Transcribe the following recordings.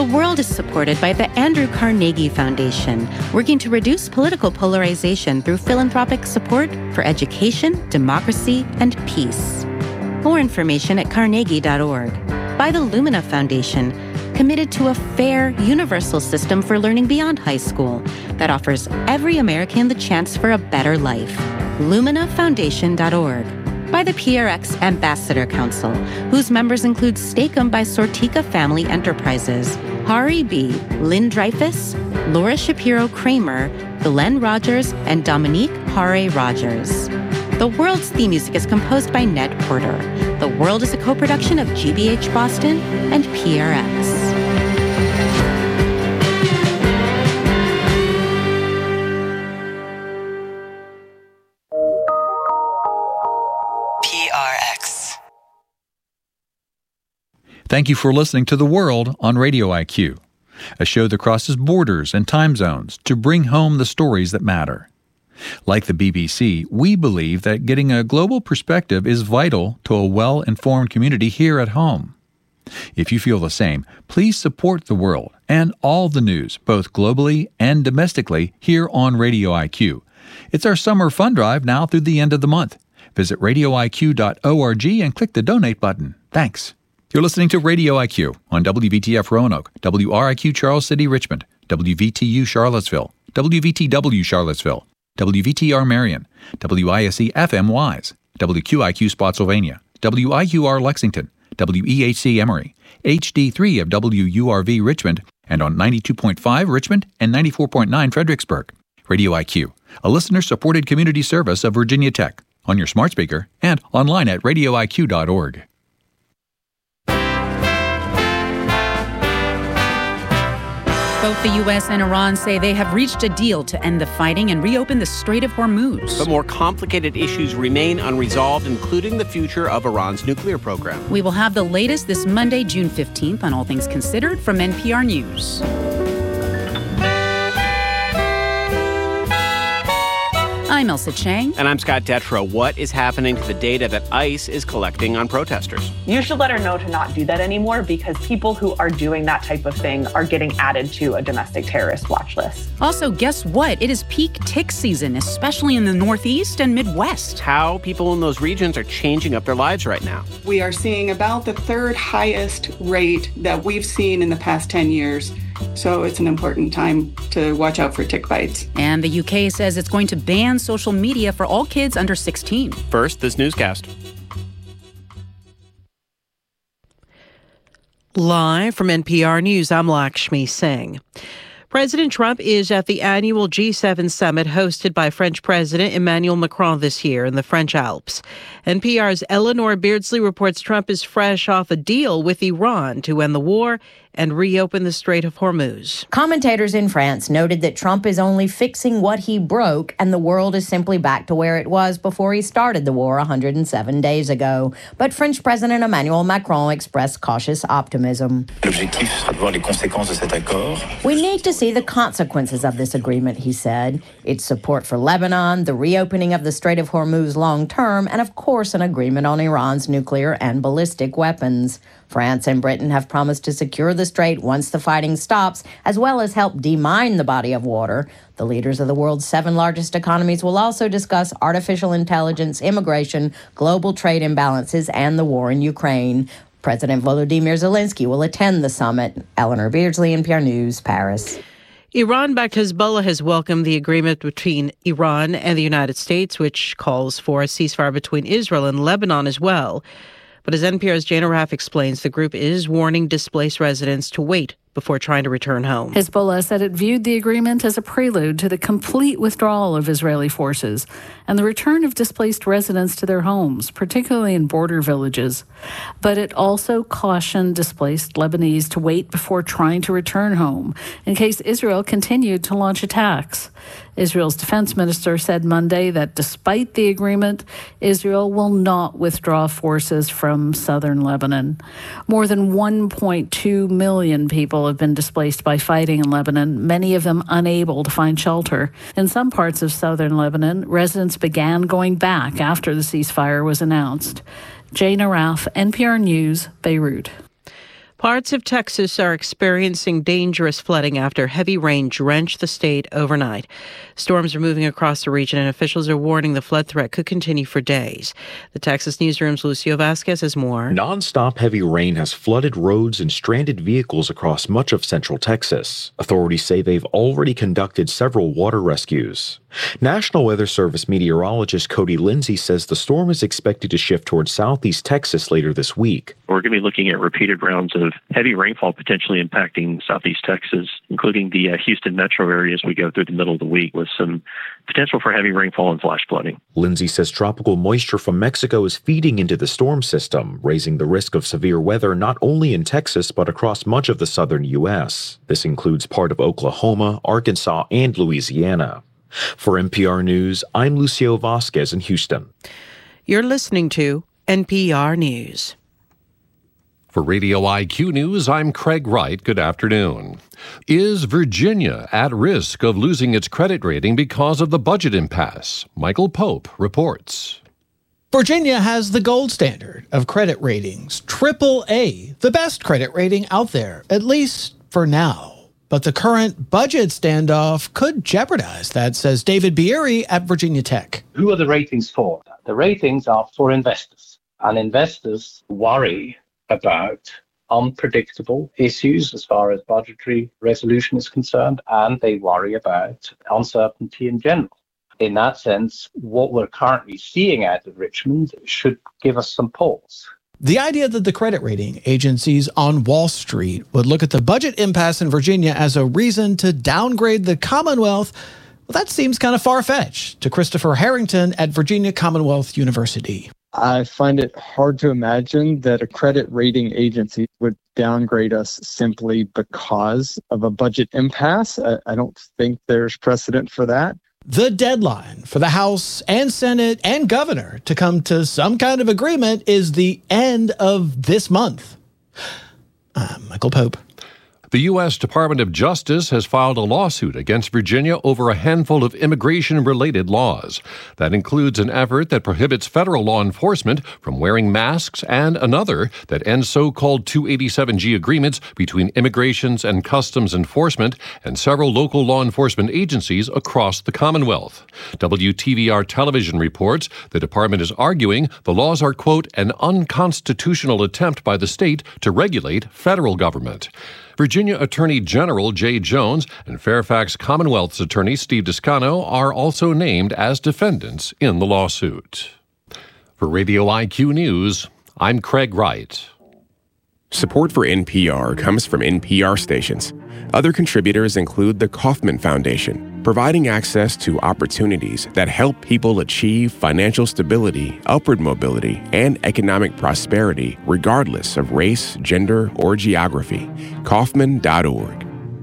World is supported by the Andrew Carnegie Foundation, working to reduce political polarization through philanthropic support for education, democracy, and peace. More information at carnegie.org. By the Lumina Foundation, committed to a fair, universal system for learning beyond high school that offers every American the chance for a better life. LuminaFoundation.org. By the PRX Ambassador Council, whose members include Steak-umm by Sortika Family Enterprises, Hari B., Lynn Dreyfus, Laura Shapiro-Kramer, Glenn Rogers, and Dominique Hare Rogers. The World's theme music is composed by Ned Porter. The World is a co-production of GBH Boston and PRX. Thank you for listening to The World on Radio IQ, a show that crosses borders and time zones to bring home the stories that matter. Like the BBC, we believe that getting a global perspective is vital to a well-informed community here at home. If you feel the same, please support The World and all the news, both globally and domestically, here on Radio IQ. It's our summer fund drive now through the end of the month. Visit radioiq.org and click the donate button. Thanks. You're listening to Radio IQ on WVTF Roanoke, WRIQ Charles City Richmond, WVTU Charlottesville, WVTW Charlottesville, WVTR Marion, WISC FM Wise, WQIQ Spotsylvania, WIQR Lexington, WEHC Emory, HD3 of WURV Richmond, and on 92.5 Richmond and 94.9 Fredericksburg. Radio IQ, a listener-supported community service of Virginia Tech, on your smart speaker and online at radioiq.org. Both the U.S. and Iran say they have reached a deal to end the fighting and reopen the Strait of Hormuz. But more complicated issues remain unresolved, including the future of Iran's nuclear program. We will have the latest this Monday, June 15th, on All Things Considered from NPR News. I'm Elsa Chang. And I'm Scott Detrow. What is happening to the data that ICE is collecting on protesters? You should let her know to not do that anymore, because people who are doing that type of thing are getting added to a domestic terrorist watch list. Also, guess what? It is peak tick season, especially in the Northeast and Midwest. How people in those regions are changing up their lives right now. We are seeing about the third highest rate that we've seen in the past 10 years. So it's an important time to watch out for tick bites. And the UK says it's going to ban social media for all kids under 16. First, this newscast. Live from NPR News, I'm Lakshmi Singh. President Trump is at the annual G7 summit hosted by French President Emmanuel Macron this year in the French Alps. NPR's Eleanor Beardsley reports Trump is fresh off a deal with Iran to end the war and reopen the Strait of Hormuz. Commentators in France noted that Trump is only fixing what he broke, and the world is simply back to where it was before he started the war 107 days ago. But French President Emmanuel Macron expressed cautious optimism. L'objectif sera de voir les conséquences de cet accord. We need to see the consequences of this agreement, he said. Its support for Lebanon, the reopening of the Strait of Hormuz long term, and of course an agreement on Iran's nuclear and ballistic weapons. France and Britain have promised to secure the strait once the fighting stops, as well as help demine the body of water. The leaders of the world's 7 largest economies will also discuss artificial intelligence, immigration, global trade imbalances, and the war in Ukraine. President Volodymyr Zelensky will attend the summit. Eleanor Beardsley, NPR News, Paris. Iran-backed Hezbollah has welcomed the agreement between Iran and the United States, which calls for a ceasefire between Israel and Lebanon as well. But as NPR's Jana Raff explains, the group is warning displaced residents to wait before trying to return home. Hezbollah said it viewed the agreement as a prelude to the complete withdrawal of Israeli forces and the return of displaced residents to their homes, particularly in border villages. But it also cautioned displaced Lebanese to wait before trying to return home in case Israel continued to launch attacks. Israel's defense minister said Monday that despite the agreement, Israel will not withdraw forces from southern Lebanon. More than 1.2 million people have been displaced by fighting in Lebanon, many of them unable to find shelter. In some parts of southern Lebanon, residents began going back after the ceasefire was announced. Jana Raff, NPR News, Beirut. Parts of Texas are experiencing dangerous flooding after heavy rain drenched the state overnight. Storms are moving across the region, and officials are warning the flood threat could continue for days. The Texas Newsroom's Lucio Vasquez has more. Non-stop heavy rain has flooded roads and stranded vehicles across much of central Texas. Authorities say they've already conducted several water rescues. National Weather Service meteorologist Cody Lindsay says the storm is expected to shift towards southeast Texas later this week. We're going to be looking at repeated rounds of heavy rainfall potentially impacting southeast Texas, including the Houston metro area as we go through the middle of the week, with some potential for heavy rainfall and flash flooding. Lindsay says tropical moisture from Mexico is feeding into the storm system, raising the risk of severe weather not only in Texas but across much of the southern U.S. This includes part of Oklahoma, Arkansas, and Louisiana. For NPR News, I'm Lucio Vasquez in Houston. You're listening to NPR News. For Radio IQ News, I'm Craig Wright. Good afternoon. Is Virginia at risk of losing its credit rating because of the budget impasse? Michael Pope reports. Virginia has the gold standard of credit ratings, AAA, the best credit rating out there, at least for now. But the current budget standoff could jeopardize that, says David Bieri at Virginia Tech. Who are the ratings for? The ratings are for investors, and investors worry about unpredictable issues as far as budgetary resolution is concerned, and they worry about uncertainty in general. In that sense, what we're currently seeing out of Richmond should give us some pause. The idea that the credit rating agencies on Wall Street would look at the budget impasse in Virginia as a reason to downgrade the Commonwealth, well, that seems kind of far-fetched. To Christopher Harrington at Virginia Commonwealth University. I find it hard to imagine that a credit rating agency would downgrade us simply because of a budget impasse. I don't think there's precedent for that. The deadline for the House and Senate and governor to come to some kind of agreement is the end of this month. I'm Michael Pope. The U.S. Department of Justice has filed a lawsuit against Virginia over a handful of immigration-related laws. That includes an effort that prohibits federal law enforcement from wearing masks and another that ends so-called 287G agreements between Immigrations and Customs Enforcement and several local law enforcement agencies across the Commonwealth. WTVR television reports the department is arguing the laws are, quote, an unconstitutional attempt by the state to regulate federal government. Virginia Attorney General Jay Jones and Fairfax Commonwealth's Attorney Steve Descano are also named as defendants in the lawsuit. For Radio IQ News, I'm Craig Wright. Support for NPR comes from NPR stations. Other contributors include the Kauffman Foundation, providing access to opportunities that help people achieve financial stability, upward mobility, and economic prosperity regardless of race, gender, or geography. Kauffman.org.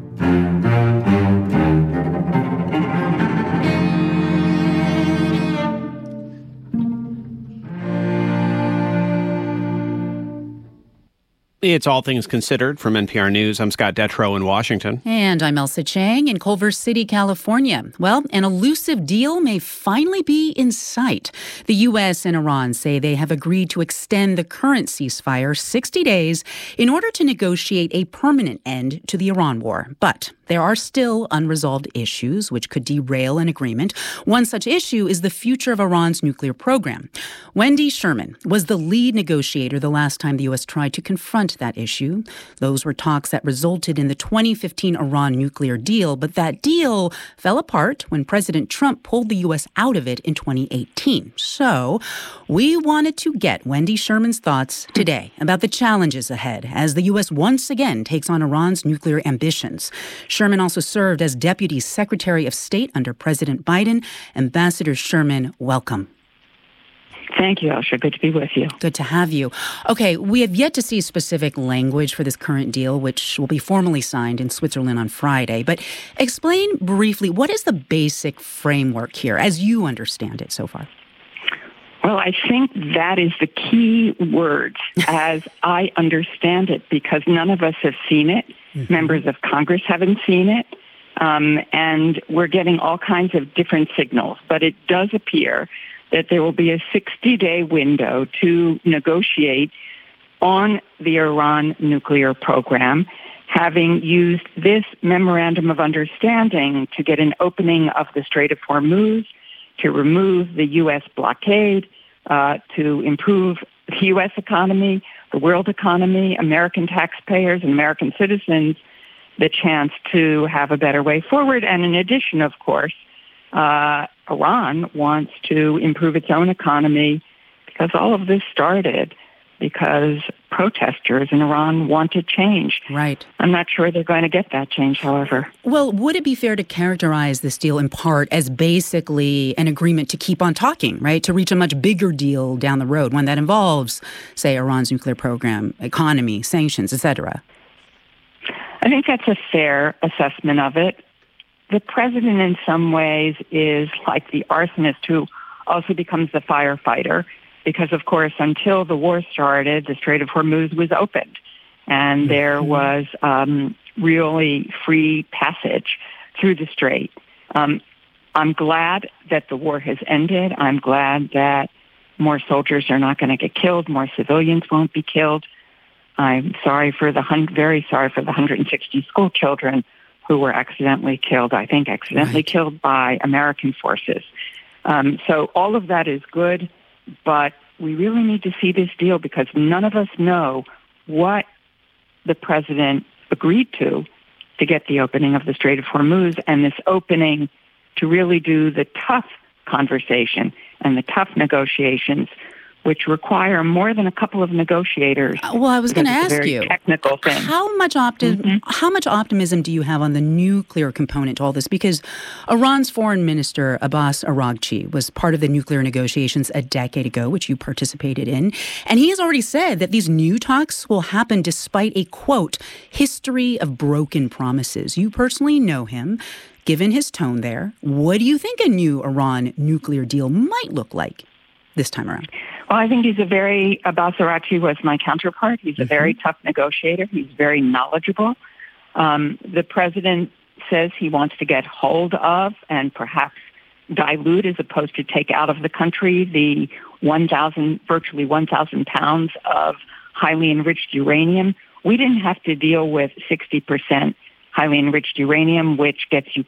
It's All Things Considered from NPR News. I'm Scott Detrow in Washington. And I'm Elsa Chang in Culver City, California. Well, an elusive deal may finally be in sight. The U.S. and Iran say they have agreed to extend the current ceasefire 60 days in order to negotiate a permanent end to the Iran war. But there are still unresolved issues which could derail an agreement. One such issue is the future of Iran's nuclear program. Wendy Sherman was the lead negotiator the last time the U.S. tried to confront that issue. Those were talks that resulted in the 2015 Iran nuclear deal, but that deal fell apart when President Trump pulled the U.S. out of it in 2018. So we wanted to get Wendy Sherman's thoughts today about the challenges ahead as the U.S. once again takes on Iran's nuclear ambitions. Sherman also served as Deputy Secretary of State under President Biden. Ambassador Sherman, welcome. Thank you, Elsa. Good to be with you. Good to have you. Okay, we have yet to see specific language for this current deal, which will be formally signed in Switzerland on Friday. But explain briefly, what is the basic framework here, as you understand it so far? Well, I think that is the key words, as I understand it, because none of us have seen it. Mm-hmm. Members of Congress haven't seen it. And we're getting all kinds of different signals. But it does appear that there will be a 60-day window to negotiate on the Iran nuclear program, having used this memorandum of understanding to get an opening of the Strait of Hormuz, to remove the U.S. blockade, to improve the U.S. economy, the world economy, American taxpayers and American citizens the chance to have a better way forward. And in addition, of course, Iran wants to improve its own economy because all of this started because protesters in Iran wanted change. Right. I'm not sure they're going to get that change, however. Well, would it be fair to characterize this deal in part as basically an agreement to keep on talking, right? To reach a much bigger deal down the road, one that involves, say, Iran's nuclear program, economy, sanctions, etc.? I think that's a fair assessment of it. The president in some ways is like the arsonist who also becomes the firefighter because, of course, until the war started, the Strait of Hormuz was opened and there was really free passage through the strait. I'm glad that the war has ended. I'm glad that more soldiers are not going to get killed, more civilians won't be killed. I'm sorry for very sorry for the 160 school children who were accidentally killed, killed by American forces. So all of that is good, but we really need to see this deal because none of us know what the president agreed to get the opening of the Strait of Hormuz and this opening to really do the tough conversation and the tough negotiations, which require more than a couple of negotiators. Well, I was going to ask you, technical thing. How much optimism do you have on the nuclear component to all this? Because Iran's foreign minister, Abbas Araghchi, was part of the nuclear negotiations a decade ago, which you participated in. And he has already said that these new talks will happen despite a, quote, history of broken promises. You personally know him. Given his tone there, what do you think a new Iran nuclear deal might look like this time around? Well, I think Abbas Araghchi was my counterpart. He's a very tough negotiator. He's very knowledgeable. The president says he wants to get hold of and perhaps dilute as opposed to take out of the country the virtually 1,000 pounds of highly enriched uranium. We didn't have to deal with 60% highly enriched uranium, which gets you